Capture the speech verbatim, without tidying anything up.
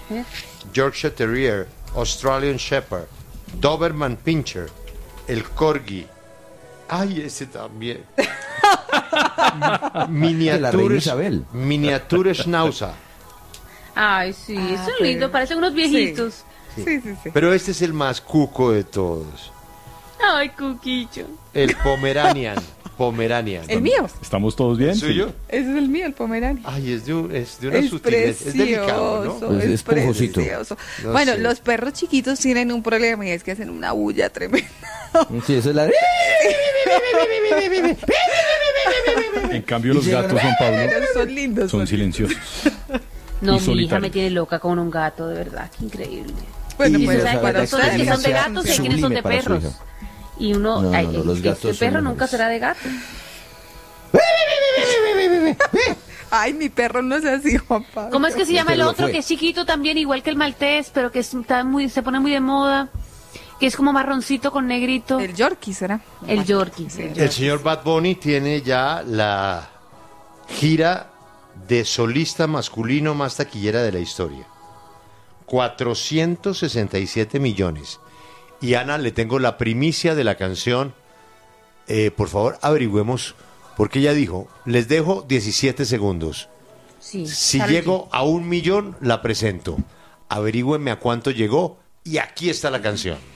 ¿Eh? Yorkshire Terrier, Australian Shepherd, Doberman Pinscher, el Corgi. Ay, ese también. La reina Miniature, Isabel. Miniature Schnauzer. Ay, sí, Ah, son pero- lindos, parecen unos viejitos. Sí, sí, sí. sí. Pero este es el más cuco de todos. Ay, Cuquillo. El Pomeranian. Pomeranian. El mío. ¿Estamos todos bien? ¿Suyo? Ese es el mío, el Pomeranian. Ay, es de, un- es de una Es sutileza. precioso, Es delicado, ¿no? Es es esponjosito. precioso. No Bueno, sé. los perros chiquitos tienen un problema y es que hacen una bulla tremenda. Sí, eso es la... En cambio, los gatos, Juan Pablo, Pero son lindos. son son- silenciosos. No, Y mi hija solitario. me tiene loca con un gato, de verdad, qué increíble. Bueno, Y pues los ¿Sabes para cuáles son los que son de experiencia gatos y hay quienes son de sublime para su perros? hija. Y uno, No, no, ay, no, el- los el- gatos el son perro nunca mejores. será de gato. Ay, mi perro no es así, Juan Pablo. ¿Cómo es que se llama el lo otro fue. que es chiquito también, igual que el maltés, pero que es- está muy, se pone muy de moda, que es como marroncito con negrito? El Yorkie será. El Yorkie. Sí, El señor Bad Bunny tiene ya la gira de solista masculino más taquillera de la historia. cuatrocientos sesenta y siete millones. Y Ana, le tengo la primicia de la canción. Eh, por favor, averigüemos, porque ella dijo, les dejo diecisiete segundos. Sí, Si claro que llego a un millón, la presento. Averigüenme a cuánto llegó y aquí está la canción.